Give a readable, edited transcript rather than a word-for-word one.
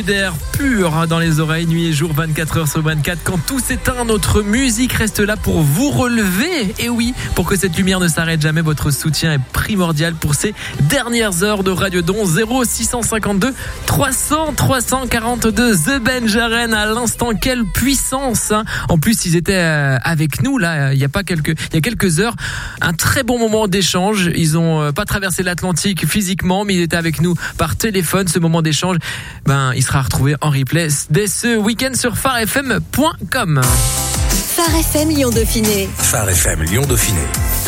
D'air pur dans les oreilles, nuit et jour, 24 heures sur 24. Quand tout s'éteint, notre musique reste là pour vous relever. Et oui, pour que cette lumière ne s'arrête jamais, votre soutien est primordial pour ces dernières heures de Radio Don. 0652 300 342 The Benjaren à l'instant. Quelle puissance, hein. En plus, ils étaient avec nous là. Il y a quelques heures. Un très bon moment d'échange. Ils ont pas traversé l'Atlantique physiquement, mais ils étaient avec nous par téléphone. Ce moment d'échange, il sera retrouvé en replay dès ce week-end sur pharefm.com. Phare FM Lyon Dauphiné. Phare FM Lyon Dauphiné.